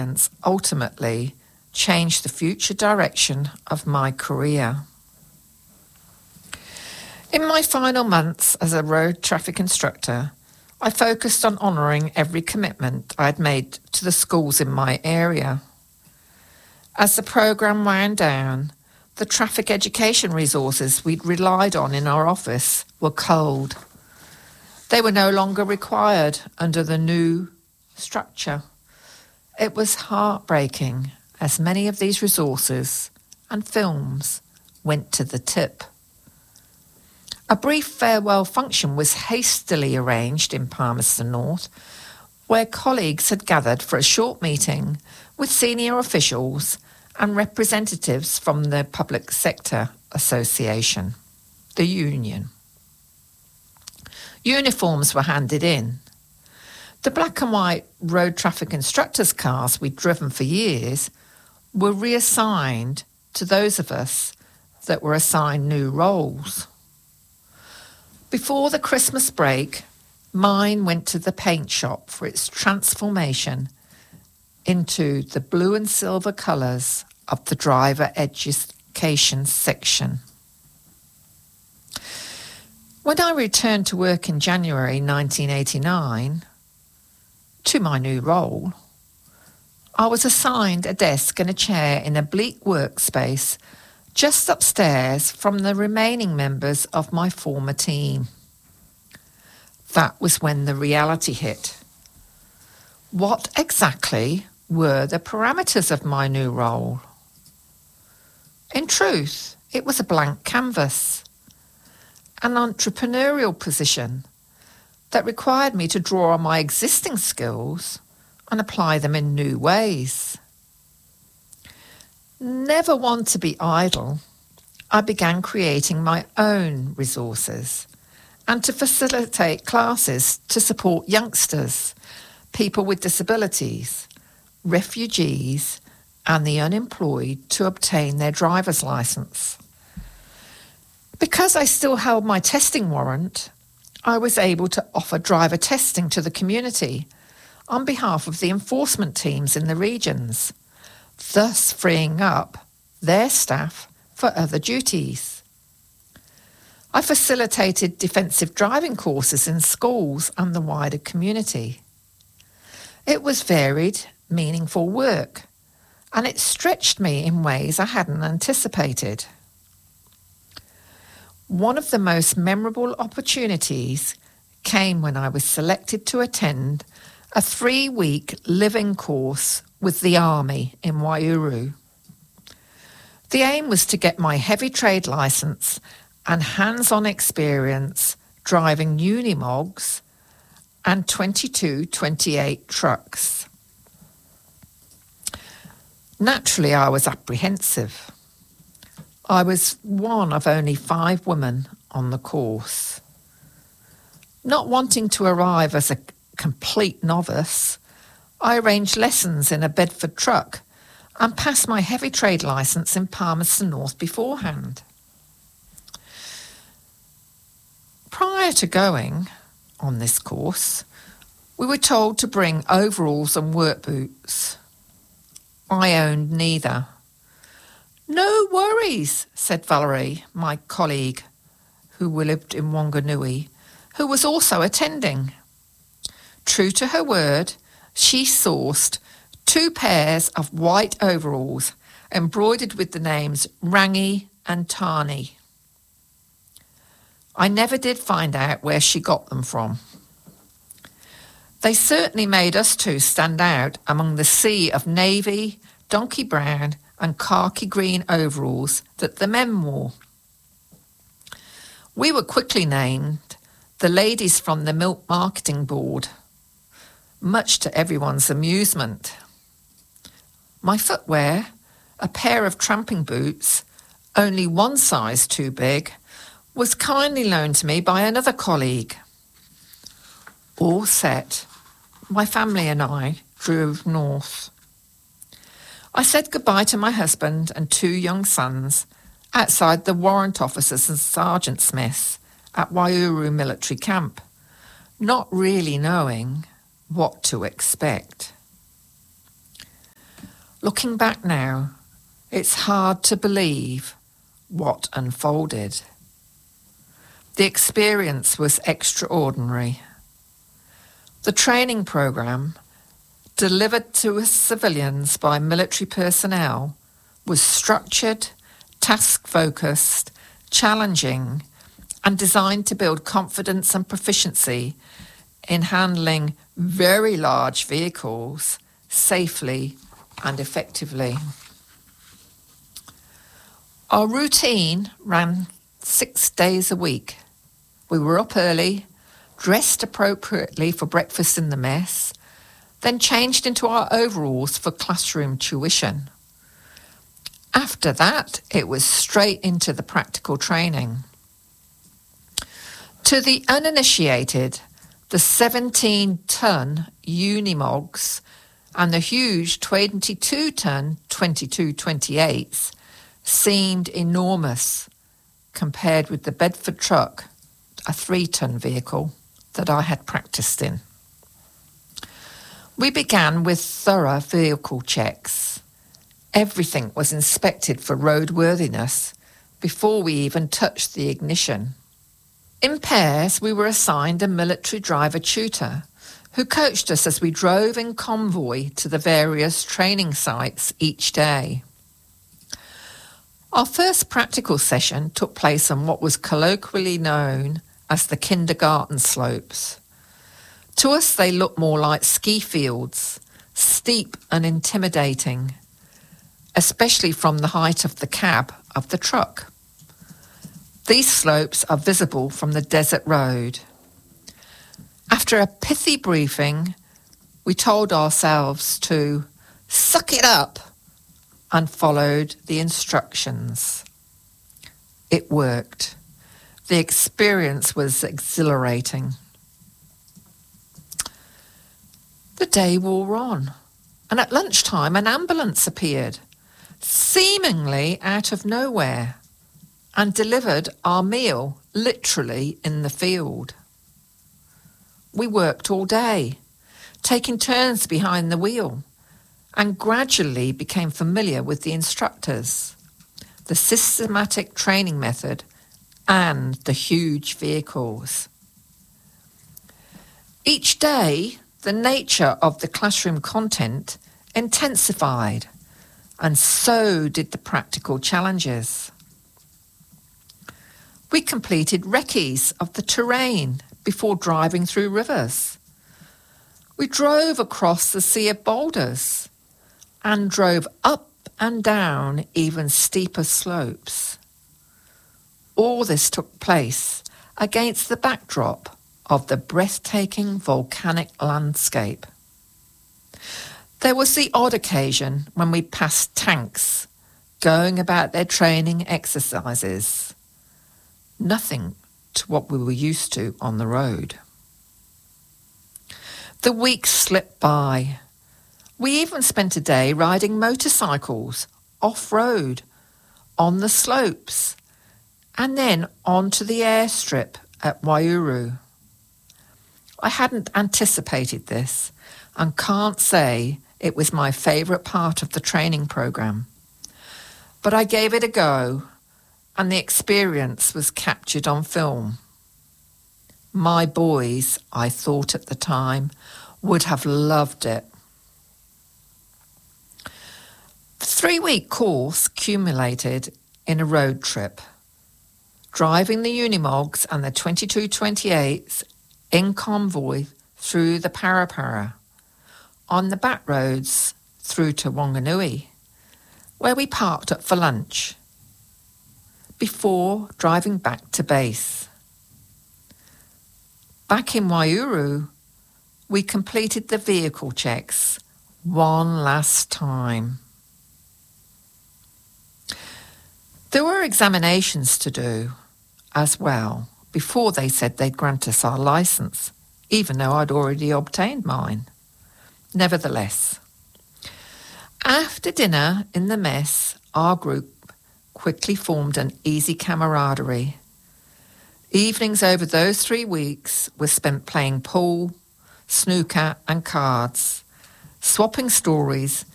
experience ultimately changed the future direction of my career. In my final months as a road traffic instructor, I focused on honouring every commitment I had made to the schools in my area. As the programme wound down, the traffic education resources we'd relied on in our office were cold. They were no longer required under the new structure. It was heartbreaking as many of these resources and films went to the tip. A brief farewell function was hastily arranged in Palmerston North, where colleagues had gathered for a short meeting with senior officials and representatives from the Public Sector Association, the union. Uniforms were handed in. The black and white road traffic instructors' cars we'd driven for years were reassigned to those of us that were assigned new roles. Before the Christmas break, mine went to the paint shop for its transformation into the blue and silver colours of the driver education section. When I returned to work in January 1989, to my new role, I was assigned a desk and a chair in a bleak workspace just upstairs from the remaining members of my former team. That was when the reality hit. What exactly were the parameters of my new role? In truth, it was a blank canvas, an entrepreneurial position that required me to draw on my existing skills and apply them in new ways. Never one to be idle, I began creating my own resources and to facilitate classes to support youngsters, people with disabilities, refugees, and the unemployed to obtain their driver's licence. Because I still held my testing warrant, I was able to offer driver testing to the community on behalf of the enforcement teams in the regions, thus freeing up their staff for other duties. I facilitated defensive driving courses in schools and the wider community. It was varied, meaningful work, and it stretched me in ways I hadn't anticipated. One of the most memorable opportunities came when I was selected to attend a 3-week living course with the Army in Waiouru. The aim was to get my heavy trade licence and hands-on experience driving Unimogs and 2228 trucks. Naturally, I was apprehensive. I was one of only 5 women on the course. Not wanting to arrive as a complete novice, I arranged lessons in a Bedford truck and passed my heavy trade licence in Palmerston North beforehand. Prior to going on this course, we were told to bring overalls and work boots. I owned neither. "No worries," said Valerie, my colleague, who lived in Wanganui, who was also attending. True to her word, she sourced 2 pairs of white overalls embroidered with the names Rangi and Tani. I never did find out where she got them from. They certainly made us 2 stand out among the sea of navy, donkey brown and khaki green overalls that the men wore. We were quickly named the ladies from the Milk Marketing Board, much to everyone's amusement. My footwear, a pair of tramping boots, only 1 size too big, was kindly loaned to me by another colleague. All set, my family and I drove north. I said goodbye to my husband and 2 young sons outside the warrant officers and sergeant smiths at Waiouru military camp, not really knowing what to expect. Looking back now, it's hard to believe what unfolded. The experience was extraordinary. The training program, delivered to us civilians by military personnel, was structured, task-focused, challenging, and designed to build confidence and proficiency in handling very large vehicles safely and effectively. Our routine ran 6 days a week. We were up early, dressed appropriately for breakfast in the mess, then changed into our overalls for classroom tuition. After that, it was straight into the practical training. To the uninitiated, the 17-ton Unimogs and the huge 22-ton 2228s seemed enormous compared with the Bedford truck, a 3-ton vehicle that I had practiced in. We began with thorough vehicle checks. Everything was inspected for roadworthiness before we even touched the ignition. In pairs, we were assigned a military driver tutor who coached us as we drove in convoy to the various training sites each day. Our first practical session took place on what was colloquially known as the kindergarten slopes. To us, they looked more like ski fields, steep and intimidating, especially from the height of the cab of the truck. These slopes are visible from the desert road. After a pithy briefing, we told ourselves to suck it up and followed the instructions. It worked. The experience was exhilarating. The day wore on, and at lunchtime an ambulance appeared, seemingly out of nowhere, and delivered our meal literally in the field. We worked all day, taking turns behind the wheel, and gradually became familiar with the instructors, the systematic training method, and the huge vehicles. Each day, the nature of the classroom content intensified, and so did the practical challenges. We completed recce's of the terrain before driving through rivers. We drove across the sea of boulders and drove up and down even steeper slopes. All this took place against the backdrop of the breathtaking volcanic landscape. There was the odd occasion when we passed tanks going about their training exercises. Nothing to what we were used to on the road. The weeks slipped by. We even spent a day riding motorcycles off-road, on the slopes, and then onto the airstrip at Waiouru. I hadn't anticipated this and can't say it was my favourite part of the training programme. But I gave it a go, and the experience was captured on film. My boys, I thought at the time, would have loved it. The 3-week course culminated in a road trip, driving the Unimogs and the 2228s in convoy through the Parapara, on the back roads through to Wanganui, where we parked up for lunch, before driving back to base. Back in Waiouru, we completed the vehicle checks one last time. There were examinations to do as well before they said they'd grant us our licence, even though I'd already obtained mine. Nevertheless, after dinner in the mess, our group quickly formed an easy camaraderie. Evenings over those 3 weeks were spent playing pool, snooker and cards, swapping stories